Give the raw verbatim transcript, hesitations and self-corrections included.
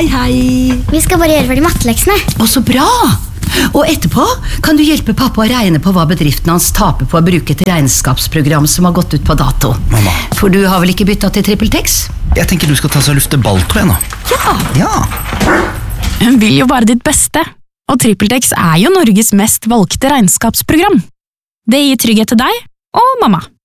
Hei, hei. Vi skal bare gjøre ferdig matteleksene. Å, så bra. Og etterpå kan du hjelpe pappa å regne på hva bedriften hans taper på å bruke et regnskapsprogram som har gått ut på dato. Mamma. For du har vel ikke byttet til TrippelTex? Jeg tenker du skal ta seg og lufte balltre nå. Ja. Ja. Hun vil jo bare ditt beste, og TrippelTex er jo Norges mest valgte regnskapsprogram. Det gir trygghet til deg og mamma.